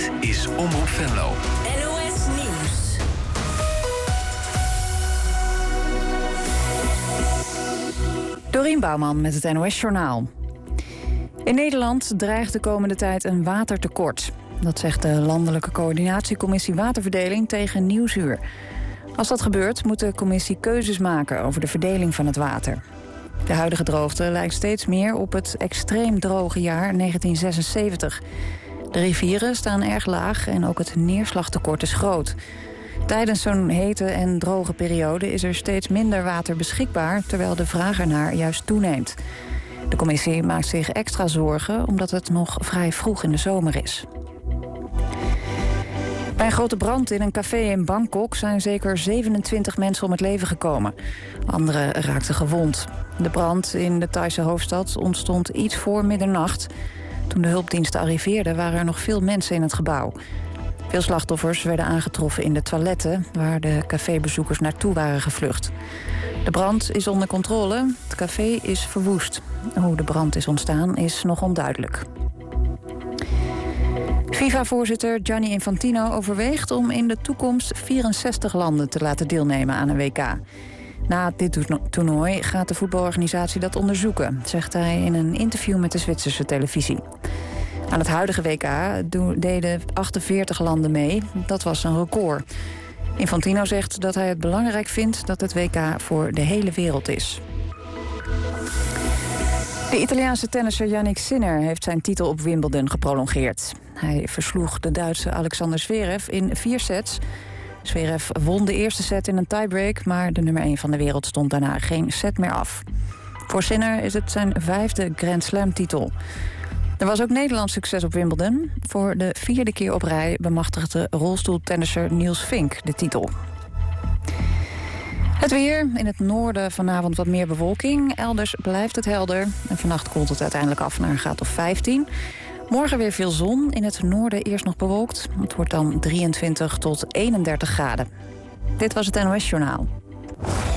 Dit is Omroep Venlo. NOS Nieuws. Dorien Bouwman met het NOS Journaal. In Nederland dreigt de komende tijd een watertekort. Dat zegt de Landelijke Coördinatiecommissie Waterverdeling tegen Nieuwsuur. Als dat gebeurt, moet de commissie keuzes maken over de verdeling van het water. De huidige droogte lijkt steeds meer op het extreem droge jaar 1976. De rivieren staan erg laag en ook het neerslagtekort is groot. Tijdens zo'n hete en droge periode is er steeds minder water beschikbaar, terwijl de vraag ernaar juist toeneemt. De commissie maakt zich extra zorgen omdat het nog vrij vroeg in de zomer is. Bij een grote brand in een café in Bangkok zijn zeker 27 mensen om het leven gekomen. Anderen raakten gewond. De brand in de Thaise hoofdstad ontstond iets voor middernacht. Toen de hulpdiensten arriveerden waren er nog veel mensen in het gebouw. Veel slachtoffers werden aangetroffen in de toiletten, waar de cafébezoekers naartoe waren gevlucht. De brand is onder controle. Het café is verwoest. Hoe de brand is ontstaan is nog onduidelijk. FIFA-voorzitter Gianni Infantino overweegt om in de toekomst 64 landen te laten deelnemen aan een WK. Na dit toernooi gaat de voetbalorganisatie dat onderzoeken, zegt hij in een interview met de Zwitserse televisie. Aan het huidige WK deden 48 landen mee. Dat was een record. Infantino zegt dat hij het belangrijk vindt dat het WK voor de hele wereld is. De Italiaanse tennisser Jannik Sinner heeft zijn titel op Wimbledon geprolongeerd. Hij versloeg de Duitse Alexander Zverev in 4 sets. Zverev won de eerste set in een tiebreak, maar de nummer 1 van de wereld stond daarna geen set meer af. Voor Sinner is het zijn 5e Grand Slam-titel. Er was ook Nederlands succes op Wimbledon. Voor de 4e keer op rij bemachtigde rolstoeltennisser Niels Fink de titel. Het weer. In het noorden vanavond wat meer bewolking. Elders blijft het helder. En vannacht koelt het uiteindelijk af naar een graad of 15. Morgen weer veel zon. In het noorden eerst nog bewolkt. Het wordt dan 23 tot 31 graden. Dit was het NOS Journaal.